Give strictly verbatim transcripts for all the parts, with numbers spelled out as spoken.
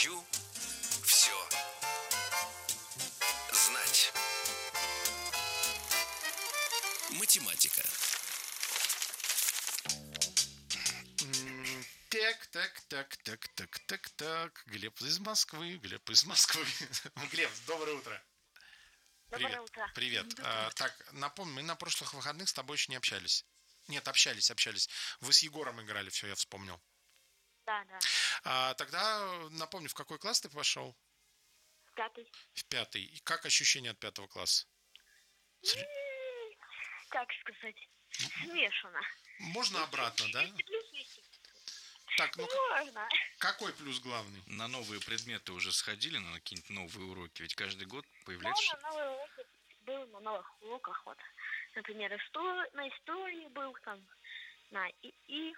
Хочу все знать. Математика. М, Так, так, так, так, так, так, так. Глеб из Москвы, Глеб из Москвы. Глеб, доброе утро. Доброе Привет. утро. Привет. Доброе А, утро. так, напомню, мы на прошлых выходных с тобой еще не общались. Нет, общались, общались. Вы с Егором играли, все, я вспомнил. Да, да. А, тогда напомню, в какой класс ты пошел? Пятый. В пятый. И как ощущения от пятого класса? Сре- М, Как сказать? Смешано. Можно обратно, да? Есть и плюс, есть и- Так, ну Можно. какой плюс главный? На новые предметы уже сходили, на какие-нибудь новые уроки? Ведь каждый год Да, появляется... на новые уроки был на новых уроках. Вот. Например, исто- на истории был там, на ИИ.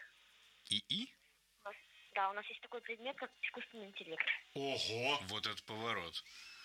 ИИ? У нас- Да, у нас есть такой предмет, как искусственный интеллект. Ого! Вот этот поворот.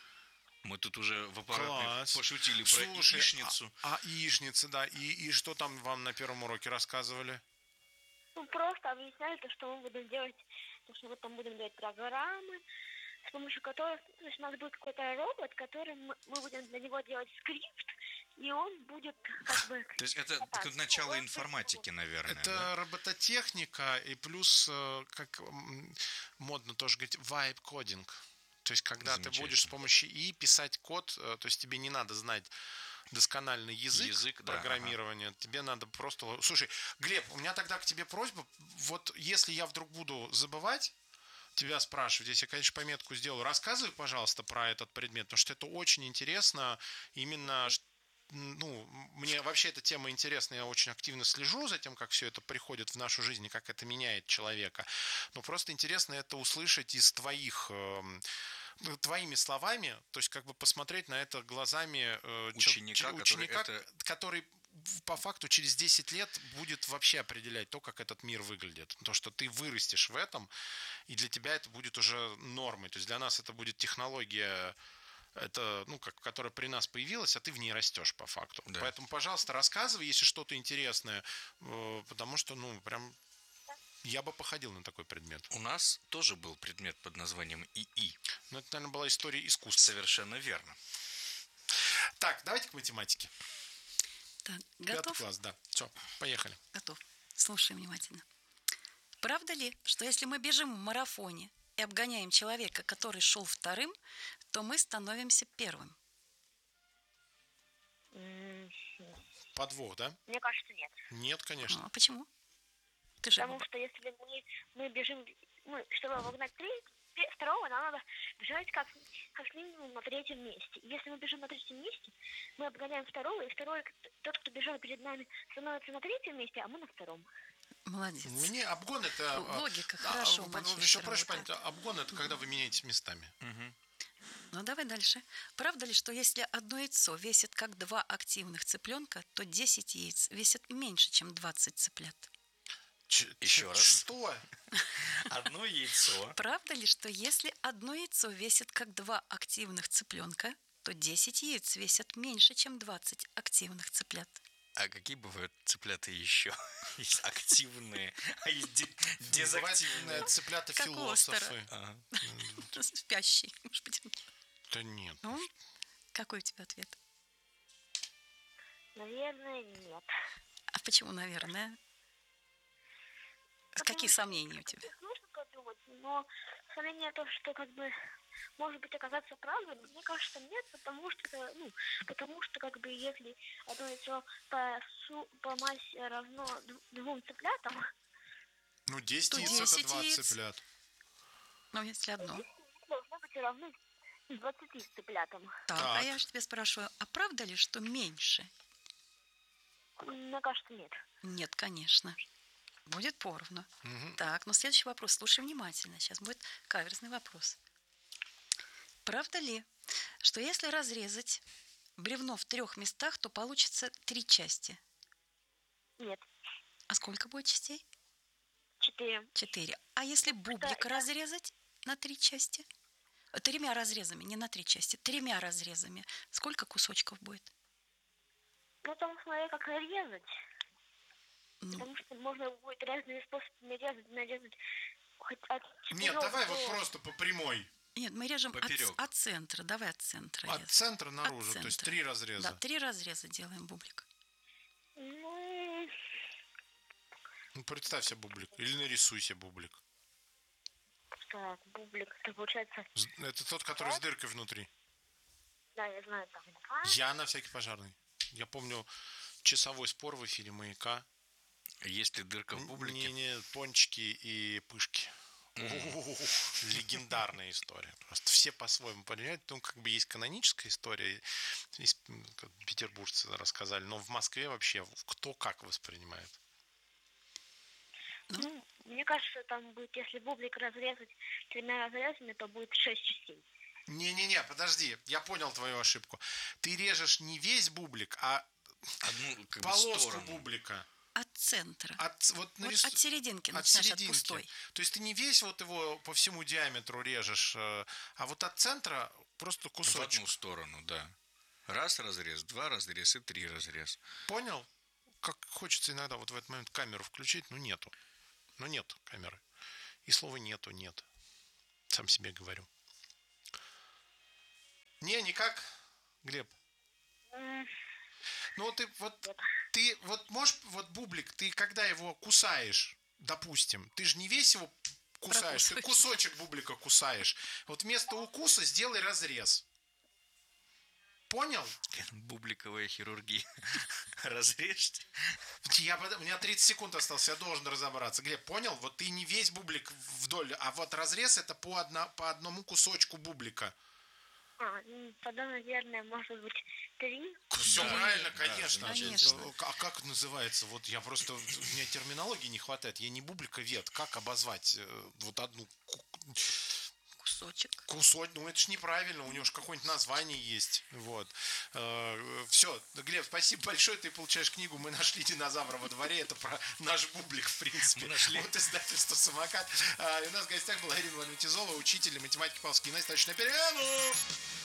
Мы тут уже в аппаратной Класс. пошутили Слушай, про яичницу. А, а яичница, да. И, и что там вам на первом уроке рассказывали? Ну, просто объясняли то, что мы будем делать, то, что мы там будем делать программы, с помощью которых, то есть у нас будет какой-то робот, который мы, мы будем для него делать скрипт, и он будет как бы... То есть это как начало информатики, наверное, Это да? робототехника и плюс, э, как м, модно тоже говорить, вайб-кодинг. То есть, когда ты Замечательно. будешь с помощью ИИ писать код, э, то есть тебе не надо знать доскональный язык, Язык, да, программирования, тебе надо просто... Слушай, Глеб, у меня тогда к тебе просьба, вот если я вдруг буду забывать тебя спрашивать, если я, конечно, пометку сделаю, рассказывай, пожалуйста, про этот предмет, потому что это очень интересно, именно, ш- ну, мне вообще эта тема интересна, я очень активно слежу за тем, как все это приходит в нашу жизнь и как это меняет человека. Но просто интересно это услышать из твоих, эм, ну, твоими словами, то есть как бы посмотреть на это глазами э, чел- Ученика, че- который ученика, это- который в- по факту через десять лет будет вообще определять то, как этот мир выглядит. То, что ты вырастешь в этом, и для тебя это будет уже нормой. То есть для нас это будет технология, это, ну, как, которая при нас появилась, а ты в ней растешь по факту. Да. Поэтому, пожалуйста, рассказывай, если что-то интересное, э, потому что, ну, прям я бы походил на такой предмет. У нас тоже был предмет под названием ИИ. Но это, наверное, была история искусства. Совершенно верно. Так, давайте к математике. Так, Пятый готов? класс, да. Все, поехали. Готов. Слушай внимательно. Правда ли, что если мы бежим в марафоне и обгоняем человека, который шел вторым, то мы становимся первым? М, Подвох, да? Мне кажется, нет. Нет, конечно. Ну, а почему? Ты же Потому что если мы, мы бежим, мы, чтобы обогнать треть- пе- второго, нам надо бежать как, как минимум на третьем месте. И если мы бежим на третьем месте, мы обгоняем второго, и второй, тот, кто бежал перед нами, становится на третьем месте, а мы на втором. молодец. Мне обгон это... а, Логика а, хорошо а, мальчишка Еще проще понять, работает. обгон это когда вы меняетесь местами. Ну, давай дальше. Правда ли, что если одно яйцо весит как два активных цыпленка, то десять яиц весят меньше, чем двадцать цыплят? Ч- Еще ч- раз. Что? Одно яйцо. Правда ли, что если одно яйцо весит как два активных цыпленка, то десять яиц весят меньше, чем двадцать активных цыплят? А какие бывают цыплята еще? Есть активные, а есть де- Бывают дезактивные. э, цыплята-философы. Ага. Спящий. Может быть. Да нет. Ну, какой у тебя ответ? Наверное, нет. А почему, наверное? Потому Какие что сомнения у тебя? Нужно подумать, но сомнение то, что как бы может быть оказаться правдой, но мне кажется нет, потому что это, ну, потому что как бы если одно яйцо по, су- по массе равно д- двум цыплятам, Ну, десять То яиц это десять два яиц. цыплят. Ну, если одно. должно быть равны двадцати цыплятам. Так, а Так. я же тебя спрашиваю, а правда ли, что меньше? Мне кажется, нет. Нет, конечно. Будет поровну. Мгм. Так, ну следующий вопрос. Слушай внимательно. Сейчас будет каверзный вопрос. Правда ли, что если разрезать бревно в трех местах, то получится три части? Нет. А сколько будет частей? Четыре. Четыре. А если бублик я- разрезать на три части? Э, Тремя разрезами, не на три части. Тремя разрезами. Сколько кусочков будет? Ну, там смотри, как резать. Ну, Потому что можно будет разными способами резать, нарезать хоть от Нет, четырёх давай до- вот просто по прямой. Нет, мы режем от, Поперек. от центра. Давай от центра. От режем. центра наружу, то есть центра. три разреза. Да, три разреза делаем бублик. Ну, Ну, представь себе бублик. Или нарисуй себе бублик. так, бублик, это получается, С- Это тот, который с дыркой внутри. да, я знаю, там два. Я на всякий пожарный. Я помню часовой спор в эфире «Маяка». Есть ли дырка в бублике? Не-не, пончики и пышки. Ух, легендарная история. Просто все по-своему понимают. Ну, как бы есть каноническая история, есть, м, как петербуржцы рассказали, но в Москве вообще кто как воспринимает. Ну, мне кажется, там будет, если бублик разрезать тремя разрезами, то будет шесть частей. Не-не-не, подожди, я понял твою ошибку. Ты режешь не весь бублик, а Одну как бы полоску сторону. бублика. От центра. От, вот Вот нарис- от серединки от начинаешь, серединки. от пустой. То есть ты не весь вот его по всему диаметру режешь, э, а вот от центра просто В кусочек. одну сторону, да. Раз разрез, два разрез и три разрез. Понял? Как хочется иногда вот в этот момент камеру включить, но нету. Но нет камеры. И слова нету, нет. Сам себе говорю. Не, никак, Глеб. М, Ну вот ты вот ты вот можешь вот бублик, ты когда его кусаешь, допустим, ты же не весь его кусаешь, ты Прокусываешь. кусочек бублика кусаешь. Вот вместо укуса сделай разрез. Понял? Бубликовая хирургия. Разрежьте. Я, под- у меня тридцать секунд осталось, я должен разобраться. Глеб, понял? Вот ты не весь бублик вдоль, а вот разрез это по, одна, по одному кусочку бублика. А, ну, тогда, наверное, может быть, три. Все Да, правильно, да, конечно. замечательно. А как это называется? Вот я просто, у меня терминологии не хватает. Я не бубликовед. Как обозвать э, вот одну ку- Кусочек. кусочек? Ну это ж неправильно. У него же какое-нибудь название есть. Вот. Все, Глеб, спасибо большое. Ты получаешь книгу «Мы нашли динозавра во дворе». Это про наш бублик, в принципе. Мы нашли. Вот издательство «Самокат». А, и у нас в гостях была Ирина Валентизова, учитель математики Павловской гимназии. Товарищ на перемену!